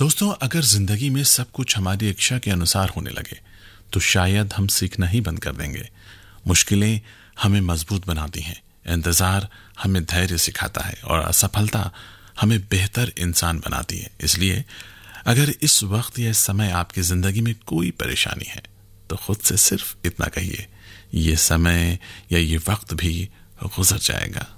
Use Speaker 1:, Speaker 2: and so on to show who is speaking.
Speaker 1: दोस्तों, अगर जिंदगी में सब कुछ हमारी इच्छा के अनुसार होने लगे तो शायद हम सीखना ही बंद कर देंगे। मुश्किलें हमें मजबूत बनाती हैं, इंतजार हमें धैर्य सिखाता है और असफलता हमें बेहतर इंसान बनाती है। इसलिए अगर इस वक्त या इस समय आपकी जिंदगी में कोई परेशानी है तो खुद से सिर्फ इतना कहिए, ये समय या ये वक्त भी गुजर जाएगा।